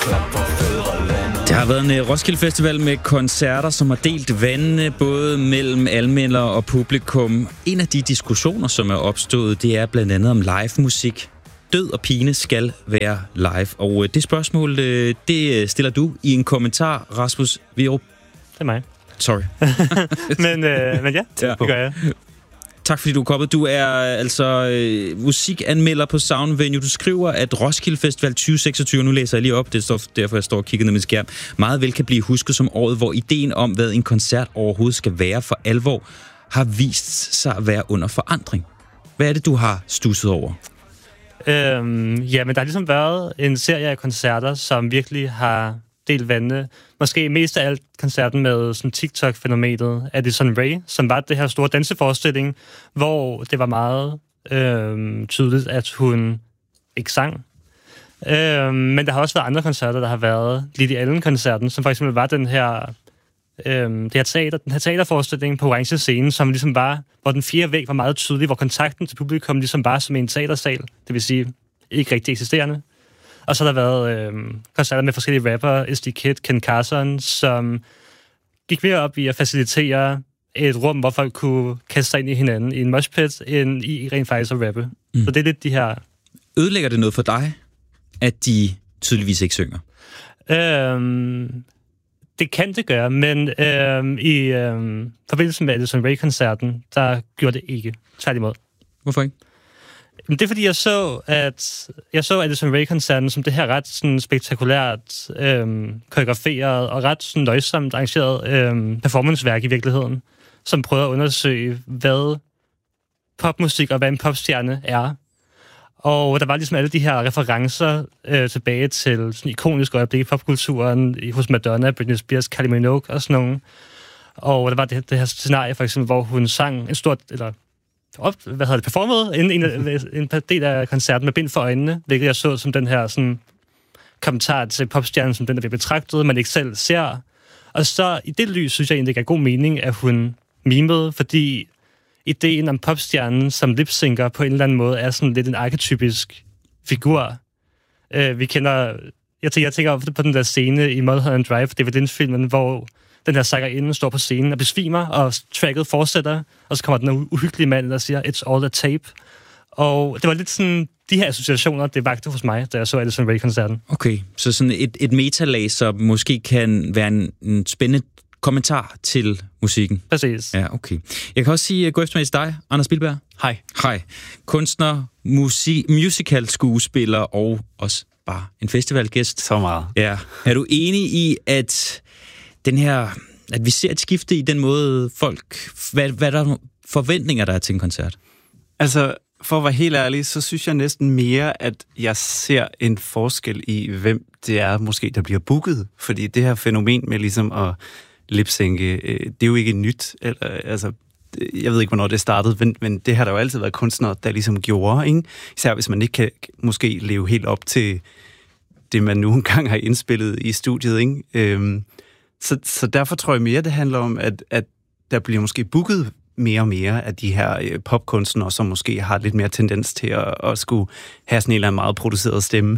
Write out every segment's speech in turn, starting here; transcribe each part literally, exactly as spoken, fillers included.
Det har været en Roskilde Festival med koncerter, som har delt vandene både mellem anmeldere og publikum. En af de diskussioner, som er opstået, det er blandt andet om live musik. Død og pine skal være live. Og det spørgsmål, det stiller du i en kommentar, Rasmus Virup. Det er mig. Sorry. men, øh, men ja, det ja. gør jeg. Tak fordi du er kommet. Du er altså øh, musikanmelder på Sound Venue. Du skriver, at Roskilde Festival tyve seksogtyve, nu læser jeg lige op, det står derfor, jeg står og kigger ned med skærm, meget vel kan blive husket som året, hvor ideen om, hvad en koncert overhovedet skal være for alvor, har vist sig at være under forandring. Hvad er det, du har stusset over? Øhm, ja, men der har ligesom været en serie af koncerter, som virkelig har delt vandene. Måske mest af alt koncerten med sådan TikTok-fænomenet Addison Rae, som var det her store danseforestilling, hvor det var meget øhm, tydeligt, at hun ikke sang. Øhm, men der har også været andre koncerter, der har været Lily Allen-koncerten, som for eksempel var den her, øhm, det her teater, den her teaterforestilling på Orange Scene, som ligesom var, hvor den fjerde væg var meget tydelig, hvor kontakten til publikum ligesom var som en teatersal, det vil sige ikke rigtig eksisterende. Og så har der været øh, koncerter med forskellige rappere, S D Kid, Ken Carson, som gik mere op i at facilitere et rum, hvor folk kunne kaste sig ind i hinanden i en moshpit, end i rent faktisk at rappe. Mm. Så det er lidt de her... Ødelægger det noget for dig, at de tydeligvis ikke synger? Øhm, det kan det gøre, men øhm, i øhm, forbindelse med Addison Rae-koncerten, der gjorde det ikke. Tværtimod. Hvorfor ikke? Men det er fordi, jeg så, at jeg så Addison Rae-koncerten som det her ret sådan, spektakulært, øhm, koreograferet og ret sådan, nøjsomt arrangeret øhm, performanceværk i virkeligheden, som prøver at undersøge, hvad popmusik og hvad en popstjerne er. Og der var ligesom alle de her referencer øh, tilbage til sådan ikoniske øjeblikke i popkulturen hos Madonna, Britney Spears, Kylie Minogue og sådan nogle. Og der var det, det her scenarie, for eksempel, hvor hun sang en stort... eller op, hvad hedder det, performet en, en, en del af koncerten med bind for øjnene, hvilket jeg så som den her sådan, kommentar til popstjernen, som den der bliver betragtet, man ikke selv ser. Og så i det lys, synes jeg egentlig, det er god mening, at hun mimede, fordi ideen om popstjernen som lipsynker på en eller anden måde er sådan lidt en arketypisk figur. Uh, vi kender, jeg tænker, jeg tænker ofte på den der scene i Mulholland Drive, David Lynch-filmen, hvor den her sangerinde står på scenen og besvimer, og tracket fortsætter, og så kommer den uhyggelige mand, der siger, it's all a tape. Og det var lidt sådan, de her associationer, det vagte hos mig, da jeg så Addison Rae-koncerten. Okay, så sådan et, et metalag, som måske kan være en, en spændende kommentar til musikken. Præcis. Ja, okay. Jeg kan også sige, god eftermiddag til dig, Anders Bilberg. Hej. Hej. Kunstner, musik, musical skuespiller og også bare en festivalgæst. Så meget. Ja. Er du enig i, at den her, at vi ser et skifte i den måde folk, hvad, hvad der forventninger der er til en koncert? Altså, for at være helt ærlig, så synes jeg næsten mere, at jeg ser en forskel i, hvem det er måske, der bliver booket. Fordi det her fænomen med ligesom at lipsynke, det er jo ikke nyt. Eller, altså, jeg ved ikke, hvornår det startede, men, men det har der jo altid været kunstnere, der ligesom gjorde, ikke? Især hvis man ikke kan måske leve helt op til det, man nu engang har indspillet i studiet, ikke? Øhm, Så, så derfor tror jeg mere, det handler om, at, at der bliver måske booket mere og mere af de her øh, popkunstnere, som måske har lidt mere tendens til at, at skulle have sådan en eller anden meget produceret stemme.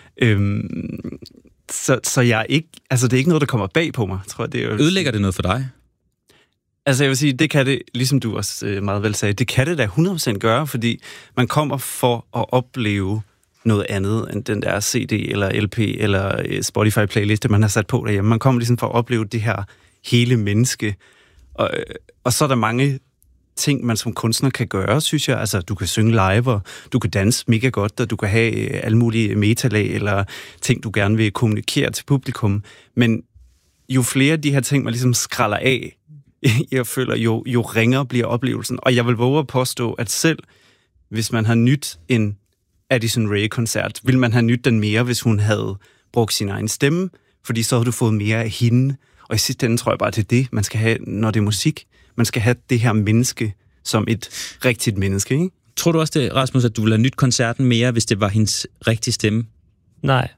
Øhm, så, så jeg er ikke, altså det er ikke noget, der kommer bag på mig, tror jeg. Det er jo, ødelægger det noget for dig? Altså jeg vil sige, det kan det, ligesom du også øh, meget vel sagde, det kan det da hundrede procent gøre, fordi man kommer for at opleve noget andet end den der C D eller L P eller Spotify-playliste, man har sat på derhjemme. Man kommer ligesom for at opleve det her hele menneske. Og, og så er der mange ting, man som kunstner kan gøre, synes jeg. Altså, du kan synge live, og du kan danse mega godt, og du kan have alle mulige metalag eller ting, du gerne vil kommunikere til publikum. Men jo flere af de her ting, man ligesom skralder af, jeg føler, jo, jo ringere bliver oplevelsen. Og jeg vil våge at påstå, at selv hvis man har nyt en Addison Rae-koncert, ville man have nyt den mere, hvis hun havde brugt sin egen stemme, fordi så havde du fået mere af hende. Og i sidste ende tror jeg bare, det er det, man skal have, når det er musik. Man skal have det her menneske som et rigtigt menneske, ikke? Tror du også det, Rasmus, at du ville have nyt koncerten mere, hvis det var hendes rigtige stemme? Nej.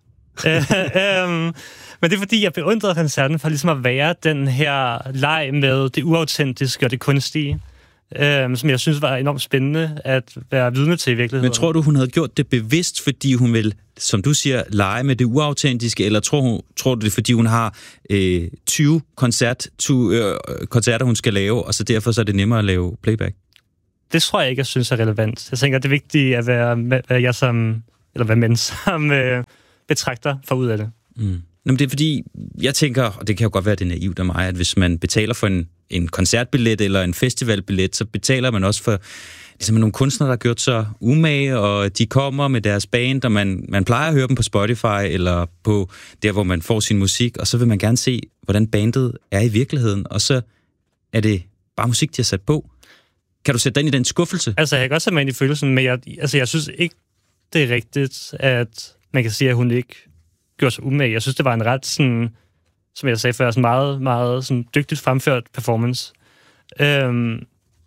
øhm, men det er fordi, jeg beundrede koncerten for ligesom at være den her leg med det uautentiske og det kunstige. øh, som jeg synes var enormt spændende at være vidne til i virkeligheden. Men tror du, hun havde gjort det bevidst, fordi hun vil, som du siger, lege med det uautentiske, eller tror, hun, tror du det, fordi hun har øh, tyve koncert, tyve, øh, koncerter, hun skal lave, og så derfor så er det nemmere at lave playback? Det tror jeg ikke, jeg synes er relevant. Jeg tænker, det er vigtigt at være, være jeg som, eller være mænd, som øh, betragter for ud af det. Mm. Nå, men det er fordi, jeg tænker, og det kan jo godt være, det er naivt af mig, at hvis man betaler for en, en koncertbillet eller en festivalbillet, så betaler man også for ligesom nogle kunstnere, der har gjort sig umage, og de kommer med deres band, og man, man plejer at høre dem på Spotify eller på der, hvor man får sin musik, og så vil man gerne se, hvordan bandet er i virkeligheden, og så er det bare musik, de har sat på. Kan du sætte dig ind i den skuffelse? Altså, jeg kan godt sætte mig ind i følelsen, men jeg, altså, jeg synes ikke, det er rigtigt, at man kan sige, at hun ikke gjorde sig umage. Jeg synes, det var en ret, sådan, som jeg sagde før, sådan meget, meget sådan dygtigt fremført performance. Øhm,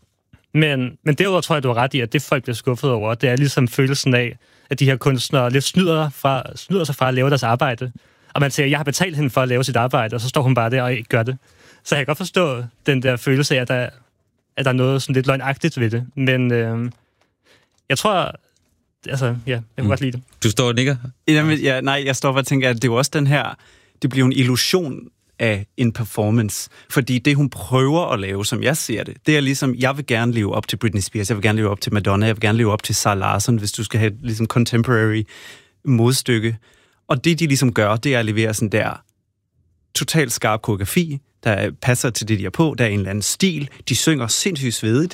men, men derudover tror jeg, du har ret i, at det folk bliver skuffet over, det er ligesom følelsen af, at de her kunstnere lidt snyder, fra, snyder sig fra at lave deres arbejde. Og man siger, jeg har betalt hende for at lave sit arbejde, og så står hun bare der og ikke gør det. Så jeg kan godt forstå den der følelse af, at der, at der er noget sådan lidt løgnagtigt ved det. Men øhm, jeg tror... Altså, ja, jeg kan mm. godt lide det. Du står og nikker? Jamen, ja, nej, jeg står og tænker, at det er jo også den her... Det bliver en illusion af en performance. Fordi det, hun prøver at lave, som jeg ser det, det er ligesom, jeg vil gerne leve op til Britney Spears, jeg vil gerne leve op til Madonna, jeg vil gerne leve op til Zara Larsson, hvis du skal have ligesom contemporary modstykke. Og det, de ligesom gør, det er at levere sådan der totalt skarp koreografi, der passer til det, de er på. Der er en eller anden stil. De synger sindssygt svedigt.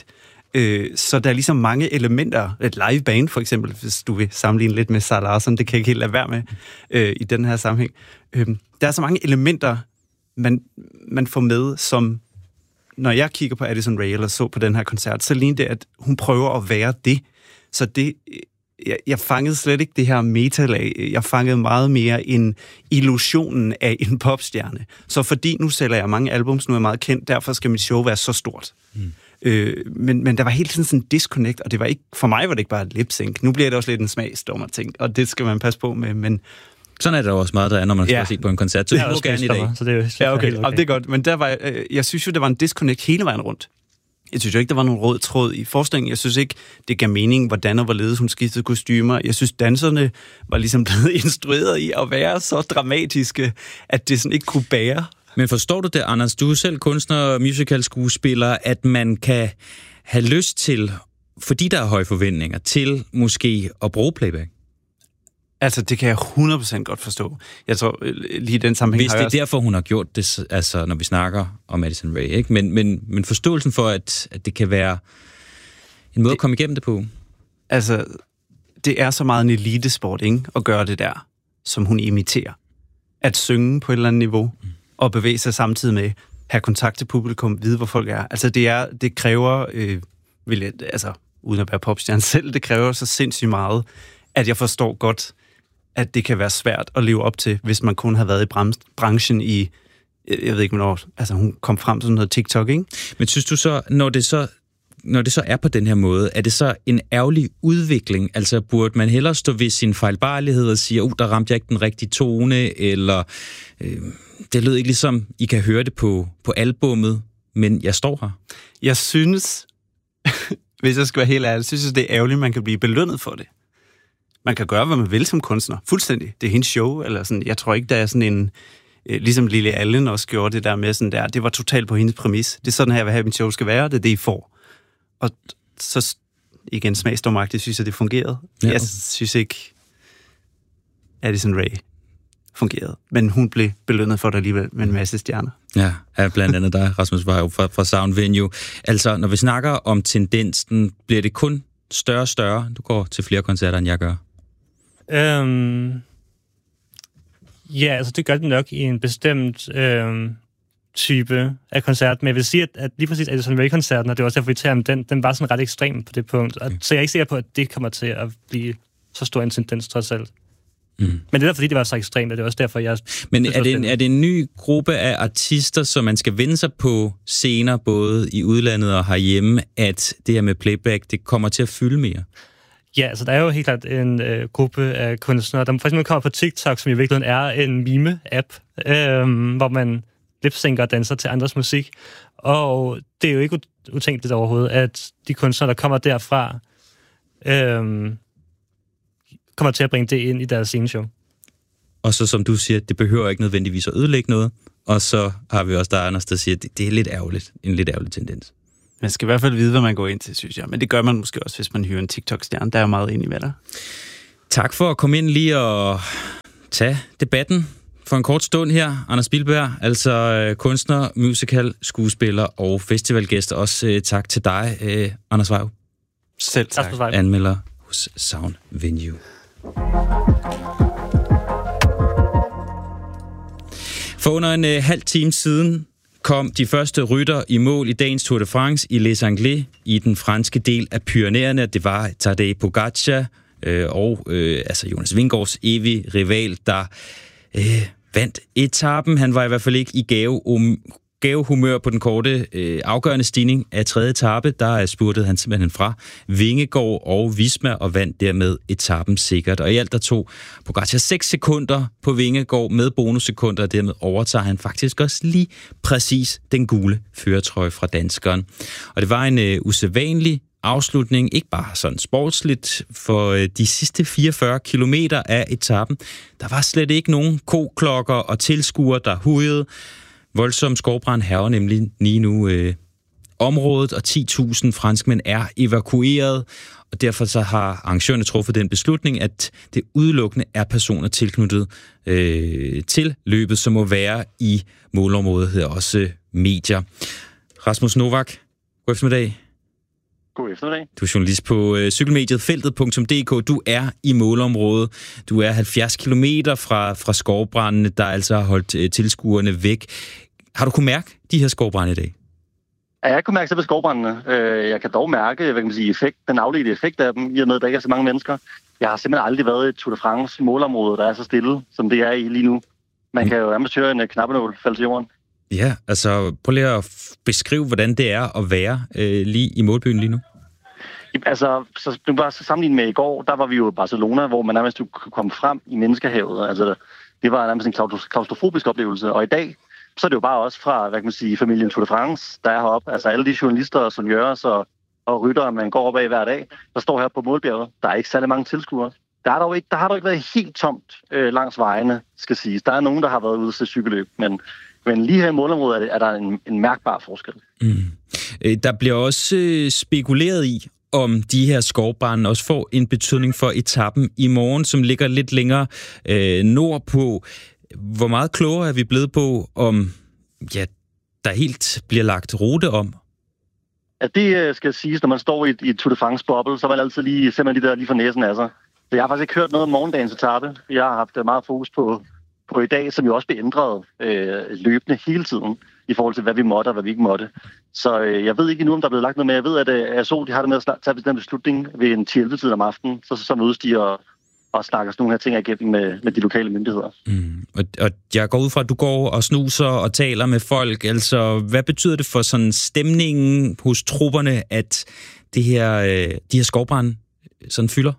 Så der er ligesom mange elementer. Et live band, for eksempel, hvis du vil sammenligne lidt med Zara Larsson, det kan jeg ikke helt lade være med øh, i den her sammenhæng. Øh, der er så mange elementer, man, man får med, som når jeg kigger på Addison Rae eller så på den her koncert, så ligner det, at hun prøver at være det. Så det... Jeg, jeg fangede slet ikke det her metalag. Jeg fangede meget mere en illusionen af en popstjerne. Så fordi nu sælger jeg mange albums, nu er jeg meget kendt, derfor skal mit show være så stort. Mm. Øh, men, men der var helt sådan en disconnect, og det var ikke, for mig var det ikke bare et lip-sync. Nu bliver det også lidt en smagsdommer ting, og det skal man passe på med, men... Sådan er det også meget, der er, når man skal ja. se på en koncert. Så det er også gerne i dag. Så det er jo ja, okay. okay. Og det er godt, men der var, øh, jeg synes jo, der var en disconnect hele vejen rundt. Jeg synes jo ikke, der var nogen rød tråd i forestillingen. Jeg synes ikke, det gav mening, hvordan og hvorledes hun skiftede kostymer. Jeg synes, danserne var ligesom blevet instrueret i at være så dramatiske, at det sådan ikke kunne bære. Men forstår du det, Anders? Du er selv kunstner, musical-skuespiller, at man kan have lyst til, fordi der er høje forventninger, til måske at bruge playback? Altså, det kan jeg hundrede procent godt forstå. Jeg tror, lige den sammenhæng Hvis det er også... derfor, hun har gjort det, altså, når vi snakker om Addison Rae, ikke? Men, men, men forståelsen for, at, at det kan være en måde det, at komme igennem det på? Altså, det er så meget en elitesport, ikke? At gøre det der, som hun imiterer. At synge på et eller andet niveau, mm. og bevæge sig samtidig med, have kontakt til publikum, vide, hvor folk er. Altså, det, er, det kræver, øh, vil jeg, altså, uden at være popstjerne selv, det kræver så sindssygt meget, at jeg forstår godt, at det kan være svært at leve op til, hvis man kun har været i branchen i, jeg ved ikke hvornår, altså hun kom frem til noget TikTok, ikke? Men synes du så, når det så, når det så er på den her måde, er det så en ærgerlig udvikling? Altså burde man hellere stå ved sin fejlbarlighed og sige, uh, der ramte jeg ikke den rigtige tone, eller øh, det lød ikke ligesom, I kan høre det på, på albummet, men jeg står her? Jeg synes, hvis jeg skal være helt ærlig, synes jeg, det er ærgerligt, at man kan blive belønnet for det. Man kan gøre, hvad man vil som kunstner. Fuldstændig. Det er hendes show, eller sådan. Jeg tror ikke, der er sådan en... Øh, ligesom Lily Allen også gjorde det der med sådan der. Det var totalt på hendes præmis. Det er sådan her, hvad min show skal være, det er det, I får. Og så igen smagsdomagtigt synes jeg, det fungerede. Ja. Jeg synes ikke, Addison Rae fungerede. Men hun blev belønnet for det alligevel med en masse stjerner. Ja, ja blandt andet dig, Rasmus Vejrup fra, fra Sound Venue. Altså, når vi snakker om tendensen, bliver det kun større og større? Du går til flere koncerter, end jeg gør. Øhm, ja, altså det gør det nok i en bestemt øhm, type af koncert, men jeg vil sige, at, at lige præcis Addison Rae-koncerten, og det var også derfor, vi tager om den, den var sådan ret ekstrem på det punkt, og, okay. Så jeg er ikke sikker på, at det kommer til at blive så stor en tendens trods alt. Mm. Men det er fordi det var så ekstremt, og det er også derfor, jeg... Men er det, en, er det en ny gruppe af artister, som man skal vende sig på scener, både i udlandet og herhjemme, at det her med playback, det kommer til at fylde mere? Ja, altså der er jo helt klart en øh, gruppe af kunstnere, der for eksempel kommer på TikTok, som i virkeligheden er en meme-app, øh, hvor man lipsynker og danser til andres musik. Og det er jo ikke utænkeligt overhovedet, at de kunstnere, der kommer derfra, øhm, kommer til at bringe det ind i deres sceneshow. Og så, som du siger, det behøver ikke nødvendigvis at ødelægge noget. Og så har vi også der Anders, der siger, at det, det er lidt ærgerligt. En lidt ærgerlig tendens. Man skal i hvert fald vide, hvad man går ind til, synes jeg. Men det gør man måske også, hvis man hyrer en TikTok-stjerne. Der er jo meget enig med dig. Tak for at komme ind lige og tage debatten for en kort stund her. Anders Bilberg, altså kunstner, musical, skuespiller og festivalgæst. Også uh, tak til dig, uh, Anders Vejv. Selv tak. Anmelder hos Sound Venue. For under en uh, halv time siden kom de første rytter i mål i dagens Tour de France i Les Anglais i den franske del af Pyrenæerne. Det var Tadej Pogačar øh, og øh, altså Jonas Vingegaards evige rival, der øh, vandt etapen. Han var i hvert fald ikke i gave, um, gavehumør på den korte øh, afgørende stigning af tredje etape. Der spurtede han simpelthen fra Vingegaard og Visma og vandt dermed etapen sikkert. Og i alt der tog Pogačar seks sekunder på Vingegaard med bonussekunder, og dermed overtager han faktisk også lige præcis den gule førertrøje fra danskeren. Og det var en øh, usædvanlig afslutning, ikke bare sådan sportsligt, for øh, de sidste fireogfyrre kilometer af etapen. Der var slet ikke nogen koklokker og tilskuere, der hujede. Voldsom skovbrand hærger nemlig lige nu øh, området, og ti tusind franskmænd er evakueret, og derfor så har arrangørerne truffet den beslutning, at det udelukkende er personer tilknyttet øh, til løbet, som må være i målområdet, hedder også medier. Rasmus Novak, god eftermiddag. God eftermiddag. Du er journalist på øh, cykelmediet feltet punktum d k. Du er i målområdet. Du er halvfjerds kilometer fra, fra skovbrændene, der altså har holdt øh, tilskuerne væk. Har du kunnet mærke de her skovbrænde i dag? Ja, jeg kunne mærke selv ved skovbrændene. Jeg kan dog mærke, hvad kan man sige, effekt, den afledte effekt af dem, i og med, at der ikke er så mange mennesker. Jeg har simpelthen aldrig været i Tour de France målområde, der er så stille, som det er i lige nu. Man kan jo nærmest høre en knappenål falde til jorden. Ja, altså prøv lige at beskrive, hvordan det er at være øh, lige i målbyen lige nu. Altså, så, du bare så sammenlignet med i går, der var vi jo i Barcelona, hvor man nærmest kunne komme frem i menneskehavet. Altså, det var nærmest en klaustrofobisk oplevelse. Og i dag, så er det jo bare også fra, hvad kan man sige, familien Tour de France, der er heroppe. Altså alle de journalister og sonjører og, og ryttere, man går op af hver dag, der står her på målbjerget. Der er ikke særlig mange tilskuere. Der, er dog ikke, der har dog ikke været helt tomt øh, langs vejene, skal siges. Der er nogen, der har været ude til cykelløb, men, men lige her i målområdet er, det, er der en, en mærkbar forskel. Mm. Der bliver også øh, spekuleret i, om de her skovbrande også får en betydning for etappen i morgen, som ligger lidt længere øh, nordpå. Hvor meget klogere er vi blevet på, om ja, der helt bliver lagt rute om? Ja, det skal siges, når man står i, i Tour de France-boble, så er man altid lige, ser man lige der lige for næsen af sig. Så jeg har faktisk ikke hørt noget om morgendagens etape. Jeg har haft meget fokus på, på i dag, som jo også bliver ændret øh, løbende hele tiden, i forhold til, hvad vi måtte og hvad vi ikke måtte. Så øh, jeg ved ikke endnu, om der er blevet lagt noget med. Jeg ved, at øh, A S O de har det med at tage den beslutning ved en ti elleve tid om aftenen, så, så mødes de og og snakker sådan nogle her ting igennem med, med de lokale myndigheder. Mm. Og, og jeg går ud fra, at du går og snuser og taler med folk. Altså, hvad betyder det for sådan stemningen hos trupperne, at det her, øh, de her skovbrande sådan fylder?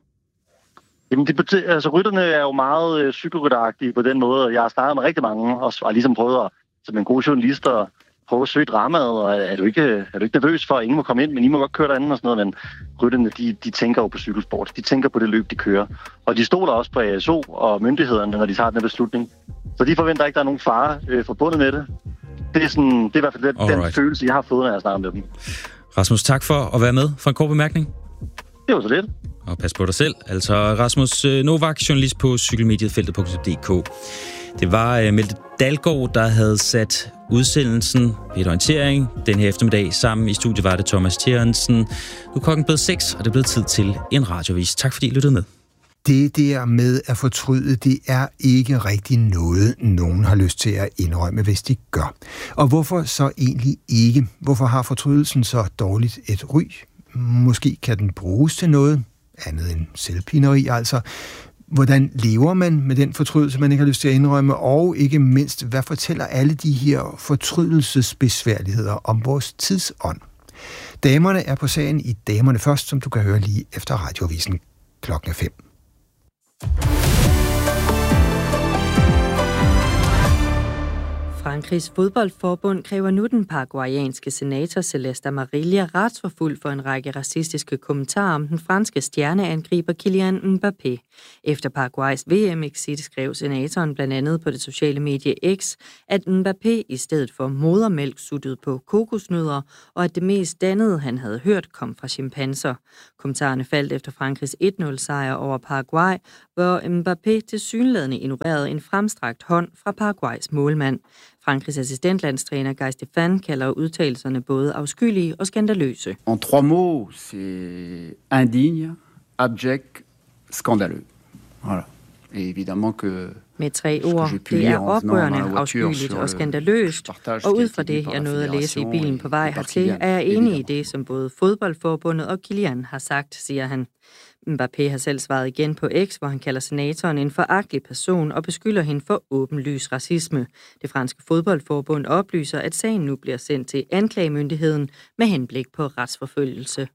Jamen, det betyder, altså, rytterne er jo meget øh, cykelrytteragtige på den måde. Jeg har snakket med rigtig mange, og har ligesom prøvet at, som en god journalist, at prøve at søge dramaet, og er du, ikke, er du ikke nervøs for, at ingen må komme ind, men I må godt køre derinde og sådan noget, men rytterne, de, de tænker jo på cykelsport. De tænker på det løb, de kører. Og de stoler også på A S O og myndighederne, når de tager den her beslutning. Så de forventer ikke, at der er nogen fare øh, forbundet med det. Det er, sådan, det er i hvert fald den, den følelse, jeg har fået, når jeg snakker med dem. Rasmus, tak for at være med for en kort bemærkning. Det var så lidt. Og pas på dig selv. Altså Rasmus Novak, journalist på cykelmediet feltet punktum d k. Det var uh, Mette Dalgaard, der havde sat udsendelsen ved et orientering den her eftermiddag. Sammen i studiet var det Thomas Tjernsen. Nu er klokken blevet seks, og det er blevet tid til en radiovis. Tak fordi I lyttede med. Det der med at fortryde, det er ikke rigtig noget, nogen har lyst til at indrømme, hvis de gør. Og hvorfor så egentlig ikke? Hvorfor har fortrydelsen så dårligt et ry? Måske kan den bruges til noget andet end selvpineri, altså. Hvordan lever man med den fortrydelse, man ikke har lyst til at indrømme? Og ikke mindst, hvad fortæller alle de her fortrydelsesbesværligheder om vores tidsånd? Damerne er på sagen i Damerne Først, som du kan høre lige efter radioavisen klokken fem. Frankrigs fodboldforbund kræver nu den paraguayanske senator Celeste Amarilla retsforfulgt for en række racistiske kommentarer om den franske stjerneangriber Kylian Mbappé. Efter Paraguays V M-exit skrev senatoren blandt andet på det sociale medie X, at Mbappé i stedet for modermælk suttede på kokosnødder, og at det mest dannede, han havde hørt, kom fra chimpanser. Kommentarerne faldt efter Frankrigs et nul sejr over Paraguay, hvor Mbappé tilsyneladende ignorerede en fremstrakt hånd fra Paraguays målmand. Frankrigs assistentlandstræner Guy Stéphane kalder udtalelserne både afskyelige og skandaløse. En trois mots, c'est indigne, abject, scandaleux. Voilà. Et évidemment que Med tre ord, det er oprørende, afskyeligt og skandaløst, og ud fra det, jeg nåede at læse i bilen på vej hertil, er jeg enig i det, som både fodboldforbundet og Kylian har sagt, siger han. Mbappé har selv svaret igen på X, hvor han kalder senatoren en foragtelig person og beskylder hende for åbenlys racisme. Det franske fodboldforbund oplyser, at sagen nu bliver sendt til anklagemyndigheden med henblik på retsforfølgelse.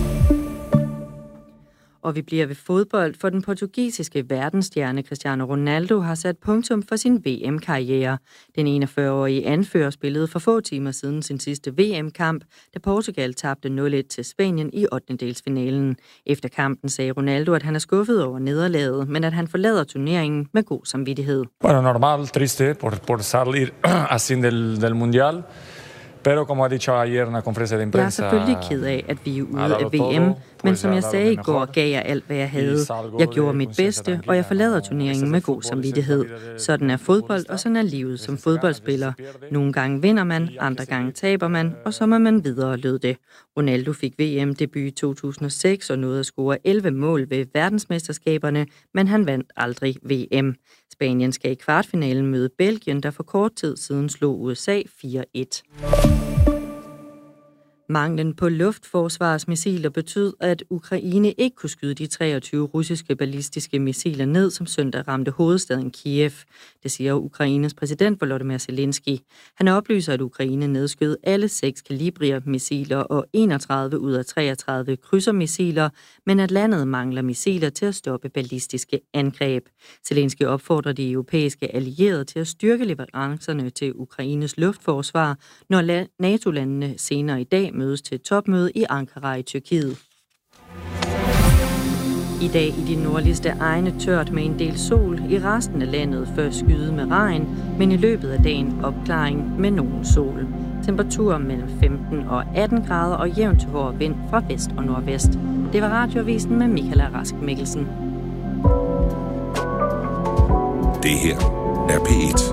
Og vi bliver ved fodbold, for den portugisiske verdensstjerne Cristiano Ronaldo har sat punktum for sin V M-karriere. Den enogfyrre-årige anfører spillede for få timer siden sin sidste V M-kamp, da Portugal tabte nul et til Spanien i ottendedelsfinalen. Efter kampen sagde Ronaldo, at han er skuffet over nederlaget, men at han forlader turneringen med god samvittighed. Bueno, normal, triste por, por salir así del, del mundial. Pero como ha dicho ayer en la conferencia de prensa, jeg er selvfølgelig ked af, at vi er ude af V M, men som jeg sagde i går, gav jeg alt, hvad jeg havde. Jeg gjorde mit bedste, og jeg forlader turneringen med god samvittighed. Sådan er fodbold, og sådan er livet som fodboldspiller. Nogle gange vinder man, andre gange taber man, og så må man videre, lød det. Ronaldo fik V M-debut i to tusind og seks og nåede at score elleve mål ved verdensmesterskaberne, men han vandt aldrig V M. Spanien skal i kvartfinalen møde Belgien, der for kort tid siden slog U S A fire et. Manglen på luftforsvarsmissiler betød, at Ukraine ikke kunne skyde de treogtyve russiske ballistiske missiler ned, som søndag ramte hovedstaden Kiev. Det siger Ukraines præsident Volodymyr Zelensky. Han oplyser, at Ukraine nedskød alle seks Kalibr-missiler og enogtredive ud af treogtredive krydsermissiler, men at landet mangler missiler til at stoppe ballistiske angreb. Zelensky opfordrer de europæiske allierede til at styrke leverancerne til Ukraines luftforsvar, når NATO-landene senere i dag mødes til topmøde i Ankara i Tyrkiet. I dag i de nordligste egne tørt med en del sol, i resten af landet før skyde med regn, men i løbet af dagen opklaring med nogen sol. Temperaturer mellem femten og atten grader og jævn til hård vind fra vest og nordvest. Det var Radioavisen med Michaela Rask Mikkelsen. Det her er P et.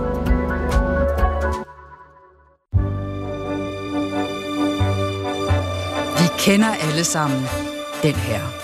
Vi kender alle sammen den her.